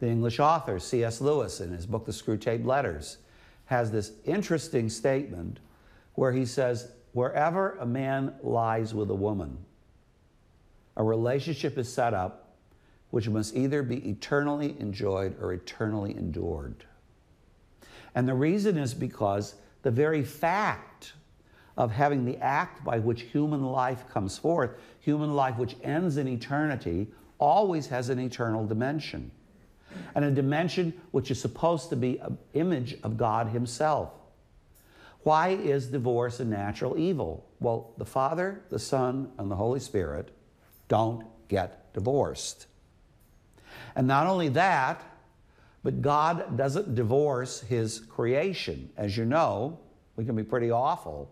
The English author C.S. Lewis, in his book The Screwtape Letters, has this interesting statement where he says, wherever a man lies with a woman, a relationship is set up which must either be eternally enjoyed or eternally endured. And the reason is because the very fact of having the act by which human life comes forth, human life which ends in eternity, always has an eternal dimension. And a dimension which is supposed to be an image of God himself. Why is divorce a natural evil? Well, the Father, the Son, and the Holy Spirit don't get divorced. And not only that, but God doesn't divorce his creation. As you know, we can be pretty awful.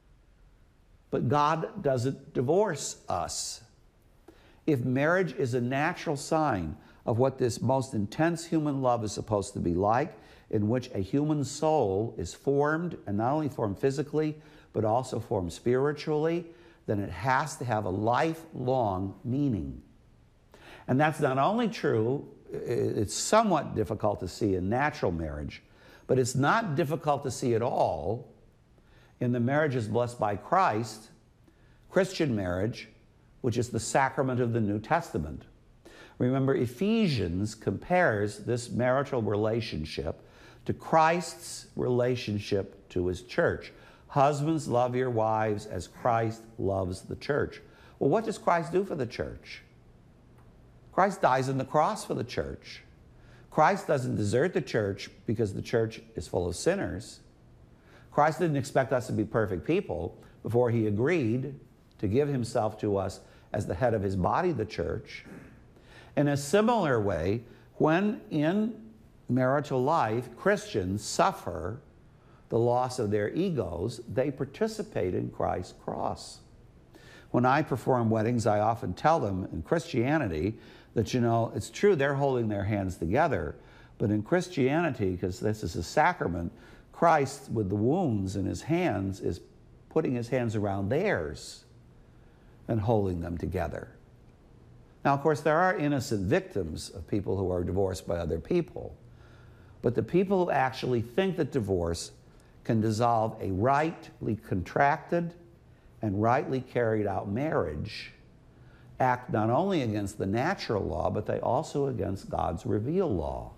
But God doesn't divorce us. If marriage is a natural sign of what this most intense human love is supposed to be like, in which a human soul is formed, and not only formed physically, but also formed spiritually, then it has to have a lifelong meaning. And that's not only true, it's somewhat difficult to see in natural marriage, but it's not difficult to see at all in the marriages blessed by Christ, Christian marriage, which is the sacrament of the New Testament. Remember, Ephesians compares this marital relationship to Christ's relationship to his church. Husbands, love your wives as Christ loves the church. Well, what does Christ do for the church? Christ dies on the cross for the church. Christ doesn't desert the church because the church is full of sinners. Christ didn't expect us to be perfect people before he agreed to give himself to us as the head of his body, the church. In a similar way, when in marital life Christians suffer the loss of their egos, they participate in Christ's cross. When I perform weddings, I often tell them in Christianity that, you know, it's true they're holding their hands together, but in Christianity, because this is a sacrament, Christ, with the wounds in his hands, is putting his hands around theirs and holding them together. Now, of course, there are innocent victims of people who are divorced by other people, but the people who actually think that divorce can dissolve a rightly contracted and rightly carried out marriage act not only against the natural law, but they also against God's revealed law.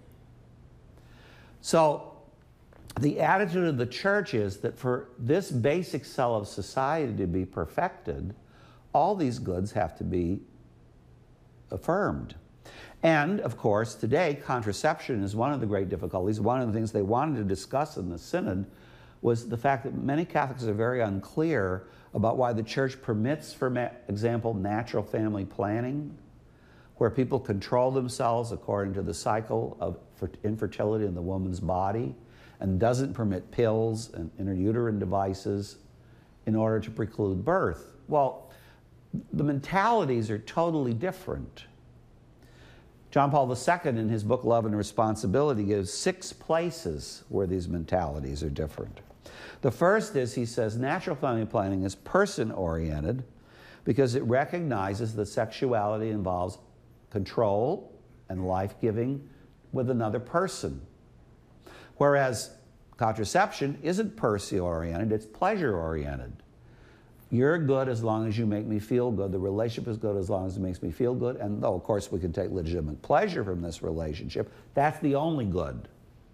So the attitude of the church is that for this basic cell of society to be perfected, all these goods have to be affirmed. And, of course, today, contraception is one of the great difficulties. One of the things they wanted to discuss in the Synod was the fact that many Catholics are very unclear about why the Church permits, for example, natural family planning, where people control themselves according to the cycle of infertility in the woman's body, and doesn't permit pills and intrauterine devices in order to preclude birth. Well, the mentalities are totally different. John Paul II, in his book Love and Responsibility, gives 6 places where these mentalities are different. The first is, he says, natural family planning is person-oriented because it recognizes that sexuality involves control and life-giving with another person. Whereas contraception isn't person-oriented, it's pleasure-oriented. You're good as long as you make me feel good. The relationship is good as long as it makes me feel good. And though, of course, we can take legitimate pleasure from this relationship, that's the only good.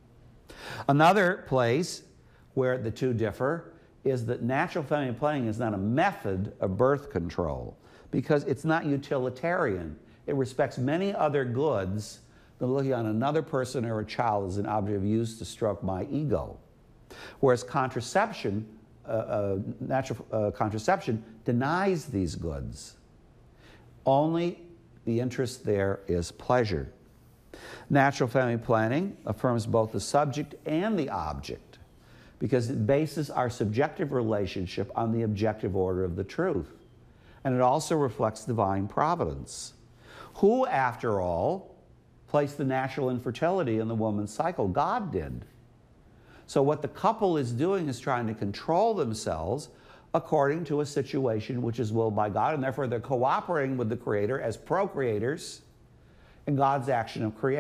Another place where the two differ is that natural family planning is not a method of birth control because it's not utilitarian. It respects many other goods than looking on another person or a child as an object of use to stroke my ego. Whereas contraception, natural contraception denies these goods. Only the interest there is pleasure. Natural family planning affirms both the subject and the object because it bases our subjective relationship on the objective order of the truth. And it also reflects divine providence. Who, after all, placed the natural infertility in the woman's cycle? God did. So what the couple is doing is trying to control themselves according to a situation which is willed by God, and therefore they're cooperating with the Creator as procreators in God's action of creation.